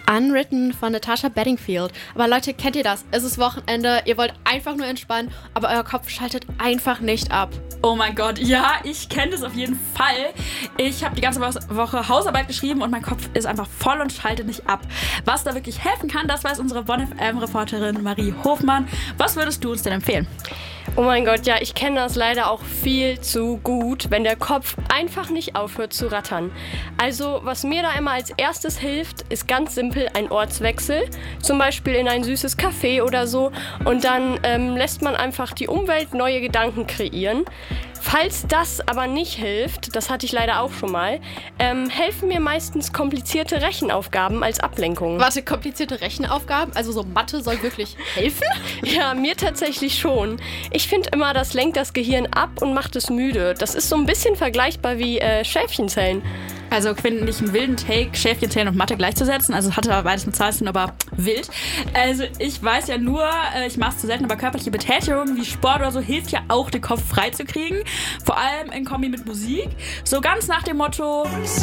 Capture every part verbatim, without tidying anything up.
Unwritten von Natasha Bedingfield. Aber Leute, kennt ihr das? Es ist Wochenende, ihr wollt einfach nur entspannen, aber euer Kopf schaltet einfach nicht ab. Oh mein Gott, ja, ich kenne das auf jeden Fall. Ich habe die ganze Woche Hausarbeit geschrieben und mein Kopf ist einfach voll und schaltet nicht ab. Was da wirklich helfen kann, das weiß unsere Bonn F M-Reporterin Marie Hofmann. Was würdest du uns denn empfehlen? Oh mein Gott, ja, ich kenne das leider auch viel zu gut, wenn der Kopf einfach nicht aufhört zu rattern. Also, was mir da immer als erstes hilft, ist ganz simpel ein Ortswechsel, zum Beispiel in ein süßes Café oder so, und dann ähm, lässt man einfach die Umwelt neue Gedanken kreieren. Falls das aber nicht hilft, das hatte ich leider auch schon mal, ähm, helfen mir meistens komplizierte Rechenaufgaben als Ablenkung. Warte, komplizierte Rechenaufgaben? Also so Mathe soll wirklich helfen? Ja, mir tatsächlich schon. Ich finde immer, das lenkt das Gehirn ab und macht es müde. Das ist so ein bisschen vergleichbar wie äh, Schäfchenzählen. Also finde ich einen wilden Take, Schäfchenzählen und Mathe gleichzusetzen. Also hatte aber beides mit Zahlen zu tun, aber wild. Also ich weiß ja nur, ich mache es zu selten, aber körperliche Betätigung wie Sport oder so hilft ja auch, den Kopf frei zu kriegen. Vor allem in Kombi mit Musik. So ganz nach dem Motto...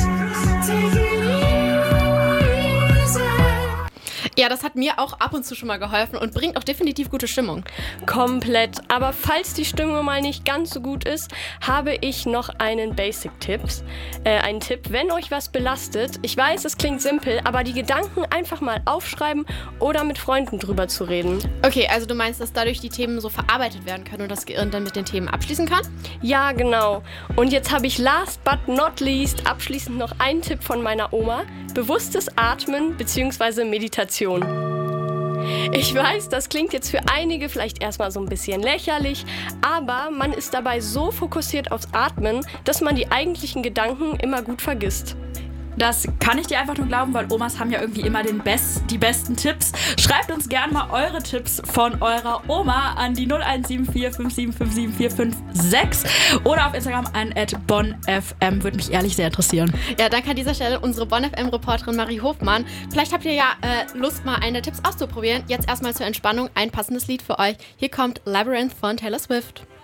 Ja, das hat mir auch ab und zu schon mal geholfen und bringt auch definitiv gute Stimmung. Komplett. Aber falls die Stimmung mal nicht ganz so gut ist, habe ich noch einen Basic-Tipp. Äh, einen Tipp, wenn euch was belastet. Ich weiß, es klingt simpel, aber die Gedanken einfach mal aufschreiben oder mit Freunden drüber zu reden. Okay, also du meinst, dass dadurch die Themen so verarbeitet werden können und das Gehirn dann mit den Themen abschließen kann? Ja, genau. Und jetzt habe ich last but not least abschließend noch einen Tipp von meiner Oma. Bewusstes Atmen bzw. Meditation. Ich weiß, das klingt jetzt für einige vielleicht erstmal so ein bisschen lächerlich, aber man ist dabei so fokussiert aufs Atmen, dass man die eigentlichen Gedanken immer gut vergisst. Das kann ich dir einfach nur glauben, weil Omas haben ja irgendwie immer den Best, die besten Tipps. Schreibt uns gerne mal eure Tipps von eurer Oma an die null eins sieben vier fünf sieben fünf sieben vier fünf sechs oder auf Instagram an at bonnfm. Würde mich ehrlich sehr interessieren. Ja, danke an dieser Stelle unsere Bonn F M-Reporterin Marie Hofmann. Vielleicht habt ihr ja äh, Lust, mal eine Tipps auszuprobieren. Jetzt erstmal zur Entspannung ein passendes Lied für euch. Hier kommt Labyrinth von Taylor Swift.